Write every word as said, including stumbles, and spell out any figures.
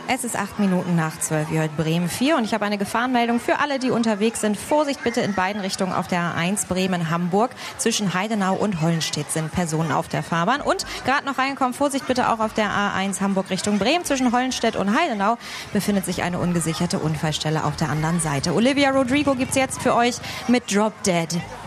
Es ist acht Minuten nach zwölf. Ihr hört Bremen vier und ich habe eine Gefahrenmeldung für alle, die unterwegs sind. Vorsicht bitte in beiden Richtungen auf der A eins Bremen-Hamburg. Zwischen Heidenau und Hollenstedt sind Personen auf der Fahrbahn. Und gerade noch reingekommen, Vorsicht bitte auch auf der A eins Hamburg Richtung Bremen. Zwischen Hollenstedt und Heidenau befindet sich eine ungesicherte Unfallstelle auf der anderen Seite. Olivia Rodrigo gibt's jetzt für euch mit Drop Dead.